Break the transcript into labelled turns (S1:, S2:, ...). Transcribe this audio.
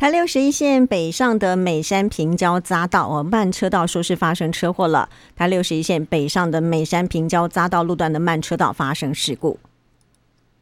S1: 台61线北上的美山平交匝道慢车道说是发生车祸了。台61线北上的美山平交匝道路段的慢车道发生事故。